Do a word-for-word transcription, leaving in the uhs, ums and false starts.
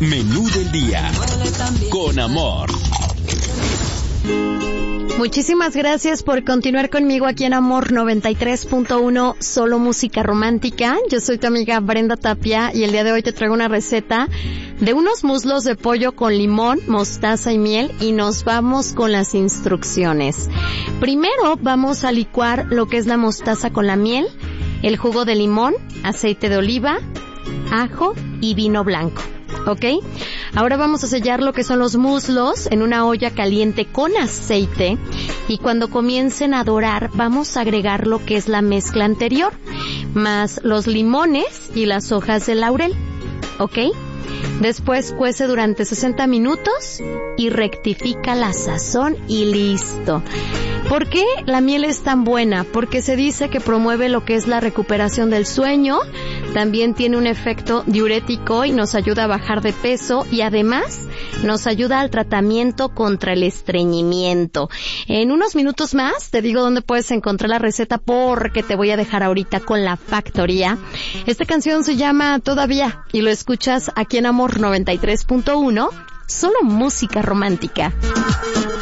Menú del día. Con amor. Muchísimas gracias por continuar conmigo aquí en Amor noventa y tres punto uno, solo música romántica. Yo soy tu amiga Brenda Tapia y el día de hoy te traigo una receta de unos muslos de pollo con limón, mostaza y miel, y nos vamos con las instrucciones. Primero vamos a licuar lo que es la mostaza con la miel, el jugo de limón, aceite de oliva, ajo y vino blanco. ¿Ok? Ahora vamos a sellar lo que son los muslos en una olla caliente con aceite, y cuando comiencen a dorar vamos a agregar lo que es la mezcla anterior, más los limones y las hojas de laurel. ¿Ok? Después cuece durante sesenta minutos y rectifica la sazón y listo. ¿Por qué la miel es tan buena? Porque se dice que promueve lo que es la recuperación del sueño, también tiene un efecto diurético y nos ayuda a bajar de peso, y además nos ayuda al tratamiento contra el estreñimiento. En unos minutos más te digo dónde puedes encontrar la receta, porque te voy a dejar ahorita con la factoría. Esta canción se llama Todavía y lo escuchas aquí en Amor noventa y tres punto uno, solo música romántica.